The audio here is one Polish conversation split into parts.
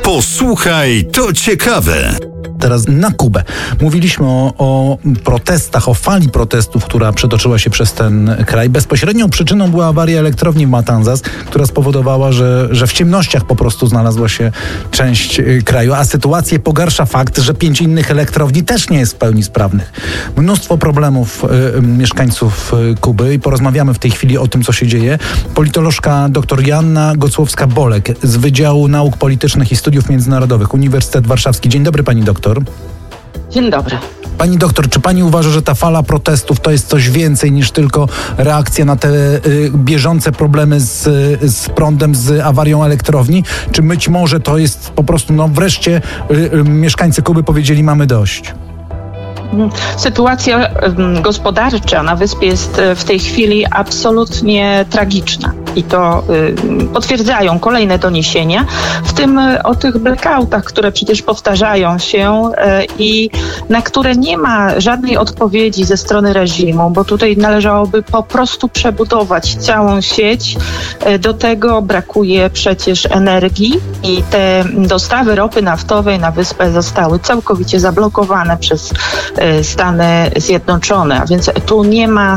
Posłuchaj, to ciekawe. Teraz na Kubę. Mówiliśmy o protestach, o fali protestów, która przetoczyła się przez ten kraj. Bezpośrednią przyczyną była awaria elektrowni w Matanzas, która spowodowała, że w ciemnościach po prostu znalazła się część kraju, a sytuację pogarsza fakt, że 5 innych elektrowni też nie jest w pełni sprawnych. Mnóstwo problemów mieszkańców Kuby i porozmawiamy w tej chwili o tym, co się dzieje. Politolożka dr Joanna Gocłowska-Bolek z Wydziału Nauk Politycznych i Studiów Międzynarodowych, Uniwersytet Warszawski. Dzień dobry, pani doktor. Dzień dobry. Pani doktor, czy pani uważa, że ta fala protestów to jest coś więcej niż tylko reakcja na te bieżące problemy z prądem, z awarią elektrowni? Czy być może to jest po prostu, wreszcie mieszkańcy Kuby powiedzieli, mamy dość? Sytuacja gospodarcza na wyspie jest w tej chwili absolutnie tragiczna i to potwierdzają kolejne doniesienia, w tym o tych blackoutach, które przecież powtarzają się i na które nie ma żadnej odpowiedzi ze strony reżimu, bo tutaj należałoby po prostu przebudować całą sieć. Do tego brakuje przecież energii i te dostawy ropy naftowej na wyspę zostały całkowicie zablokowane przez Stany Zjednoczone, a więc tu nie ma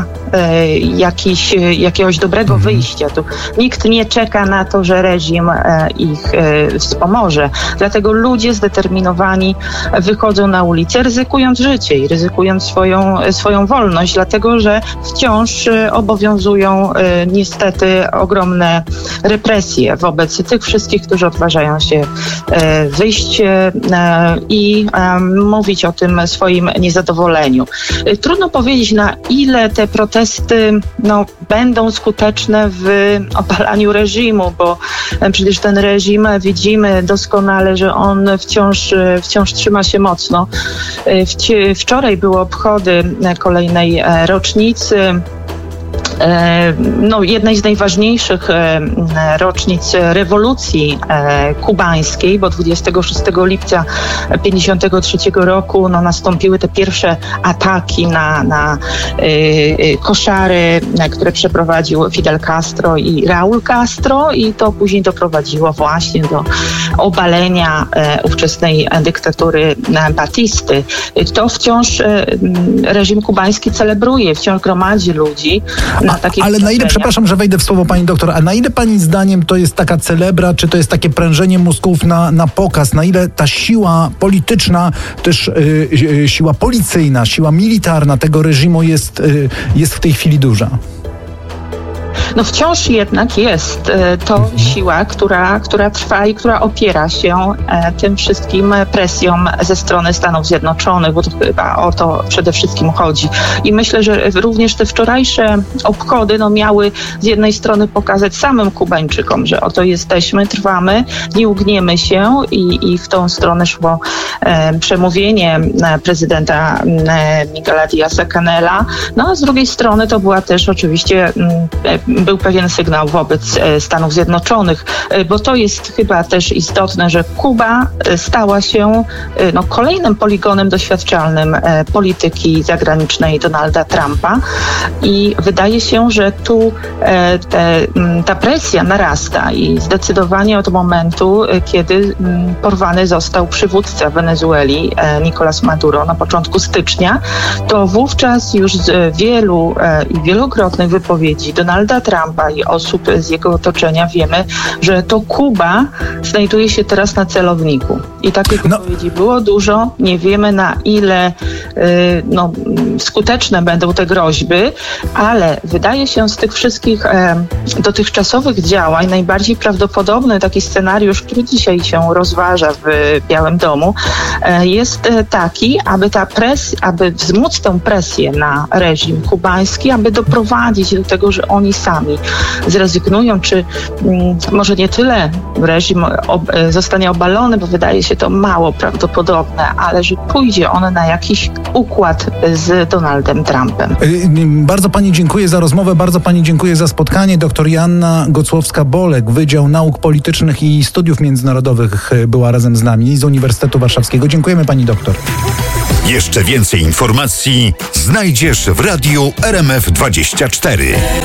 jakiegoś dobrego wyjścia. Tu nikt nie czeka na to, że reżim ich wspomoże. Dlatego ludzie zdeterminowani wychodzą na ulicę, ryzykując życie i ryzykując swoją wolność, dlatego że wciąż obowiązują niestety ogromne represje wobec tych wszystkich, którzy odważają się wyjść i mówić o tym swoim niezadowoleniu. Trudno powiedzieć, na ile te protesty będą skuteczne w obalaniu reżimu, bo przecież ten reżim widzimy doskonale, że on wciąż trzyma się mocno. Wczoraj były obchody kolejnej rocznicy, jednej z najważniejszych rocznic rewolucji kubańskiej, bo 26 lipca 1953 roku nastąpiły te pierwsze ataki na koszary, które przeprowadził Fidel Castro i Raúl Castro, i to później doprowadziło właśnie do obalenia ówczesnej dyktatury Batisty. To wciąż reżim kubański celebruje, wciąż gromadzi ludzi. Ale na ile, przepraszam, że wejdę w słowo, pani doktor, a na ile pani zdaniem to jest taka celebra, czy to jest takie prężenie mózgów na pokaz? Na ile ta siła polityczna, też siła policyjna, siła militarna tego reżimu jest w tej chwili duża? Wciąż jednak jest to siła, która trwa i która opiera się tym wszystkim presjom ze strony Stanów Zjednoczonych, bo to chyba o to przede wszystkim chodzi. I myślę, że również te wczorajsze obchody miały z jednej strony pokazać samym Kubańczykom, że oto jesteśmy, trwamy, nie ugniemy się i w tą stronę szło przemówienie prezydenta Miguela Díaza-Canela. A z drugiej strony to była też oczywiście był pewien sygnał wobec Stanów Zjednoczonych, bo to jest chyba też istotne, że Kuba stała się kolejnym poligonem doświadczalnym polityki zagranicznej Donalda Trumpa i wydaje się, że tu ta presja narasta i zdecydowanie od momentu, kiedy porwany został przywódca Wenezueli, Nicolás Maduro, na początku stycznia, to wówczas już z wielu i wielokrotnych wypowiedzi Donalda Trumpa i osób z jego otoczenia wiemy, że to Kuba znajduje się teraz na celowniku. I takich wypowiedzi było dużo. Nie wiemy, na ile skuteczne będą te groźby, ale wydaje się z tych wszystkich dotychczasowych działań najbardziej prawdopodobny taki scenariusz, który dzisiaj się rozważa w Białym Domu, jest taki, aby wzmóc tę presję na reżim kubański, aby doprowadzić do tego, że oni sami zrezygnują, czy może nie tyle reżim zostanie obalony, bo wydaje się to mało prawdopodobne, ale że pójdzie on na jakiś układ z Donaldem Trumpem. Bardzo pani dziękuję za rozmowę, bardzo pani dziękuję za spotkanie. Dr Joanna Gocłowska-Bolek, Wydział Nauk Politycznych i Studiów Międzynarodowych była razem z nami z Uniwersytetu Warszawskiego. Dziękujemy pani doktor. Jeszcze więcej informacji znajdziesz w radiu RMF24.